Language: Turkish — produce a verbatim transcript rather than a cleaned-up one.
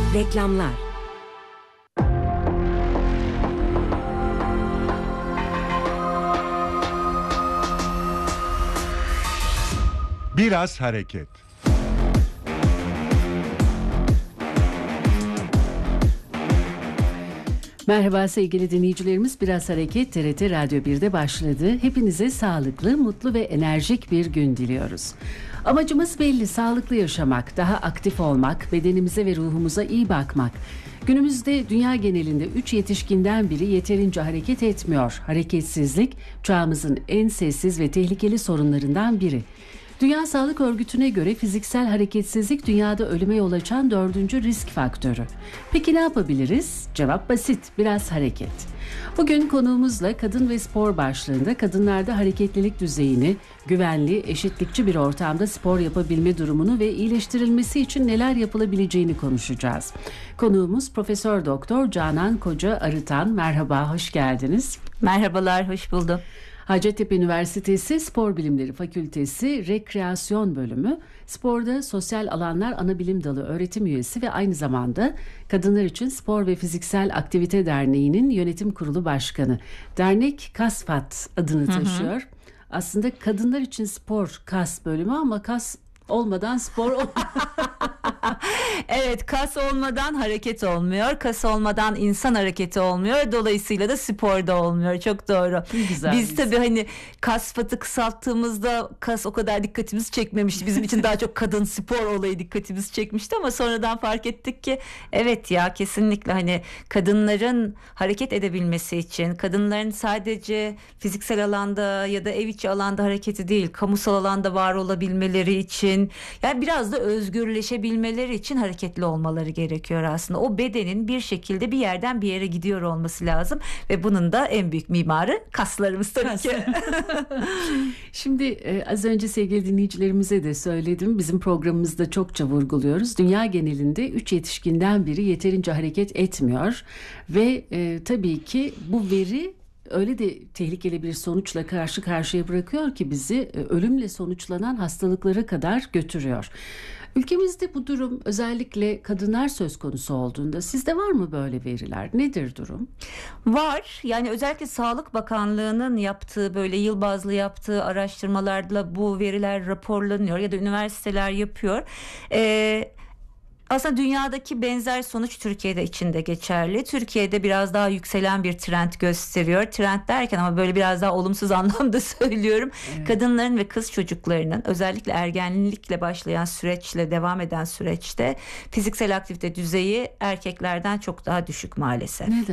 Reklamlar. Biraz hareket. Merhaba sevgili dinleyicilerimiz, Biraz Hareket T R T Radyo bir'de başladı. Hepinize sağlıklı, mutlu ve enerjik bir gün diliyoruz. Amacımız belli, sağlıklı yaşamak, daha aktif olmak, bedenimize ve ruhumuza iyi bakmak. Günümüzde dünya genelinde üç yetişkinden biri yeterince hareket etmiyor. Hareketsizlik çağımızın en sessiz ve tehlikeli sorunlarından biri. Dünya Sağlık Örgütü'ne göre fiziksel hareketsizlik dünyada ölüme yol açan dördüncü risk faktörü. Peki ne yapabiliriz? Cevap basit, biraz hareket. Bugün konuğumuzla kadın ve spor başlığında kadınlarda hareketlilik düzeyini, güvenli, eşitlikçi bir ortamda spor yapabilme durumunu ve iyileştirilmesi için neler yapılabileceğini konuşacağız. Konuğumuz Profesör Doktor Canan Koca Arıtan. Merhaba, hoş geldiniz. Merhabalar, hoş buldum. Hacettepe Üniversitesi Spor Bilimleri Fakültesi Rekreasyon Bölümü, Sporda Sosyal Alanlar Anabilim Dalı öğretim üyesi ve aynı zamanda Kadınlar İçin Spor ve Fiziksel Aktivite Derneği'nin yönetim kurulu başkanı. Dernek KASFAT adını taşıyor. Hı hı. Aslında Kadınlar İçin Spor KAS bölümü ama KAS olmadan spor olmuyor. Evet, kas olmadan hareket olmuyor. Kas olmadan insan hareketi olmuyor. Dolayısıyla da spor da olmuyor. Çok doğru. Güzel. Biz tabii hani KASFAT'ı kısalttığımızda kas o kadar dikkatimizi çekmemişti. Bizim için daha çok kadın spor olayı dikkatimizi çekmişti ama sonradan fark ettik ki evet ya, kesinlikle hani kadınların hareket edebilmesi için, kadınların sadece fiziksel alanda ya da ev içi alanda hareketi değil, kamusal alanda var olabilmeleri için, yani biraz da özgürleşebilmeleri için hareketli olmaları gerekiyor aslında. O bedenin bir şekilde bir yerden bir yere gidiyor olması lazım ve bunun da en büyük mimarı kaslarımız tabii Kas. ki. Şimdi e, az önce sevgili dinleyicilerimize de söyledim. Bizim programımızda çokça vurguluyoruz. Dünya genelinde üç yetişkinden biri yeterince hareket etmiyor ve e, tabii ki bu veri öyle de tehlikeli bir sonuçla karşı karşıya bırakıyor ki bizi ölümle sonuçlanan hastalıklara kadar götürüyor. Ülkemizde bu durum özellikle kadınlar söz konusu olduğunda sizde var mı böyle veriler? Nedir durum? Var. Yani özellikle Sağlık Bakanlığı'nın yaptığı, böyle yıl bazlı yaptığı araştırmalarla bu veriler raporlanıyor ya da üniversiteler yapıyor. Ee, Aslında dünyadaki benzer sonuç Türkiye'de içinde geçerli. Türkiye'de biraz daha yükselen bir trend gösteriyor. Trend derken ama böyle biraz daha olumsuz anlamda söylüyorum. Evet. Kadınların ve kız çocuklarının özellikle ergenlikle başlayan süreçle devam eden süreçte fiziksel aktivite düzeyi erkeklerden çok daha düşük maalesef. Neden?